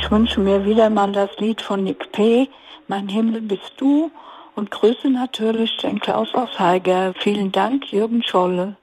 Ich wünsche mir wieder mal das Lied von Nick P., Mein Himmel bist du, und grüße natürlich den Klaus aus Haiger. Vielen Dank, Jürgen Scholle.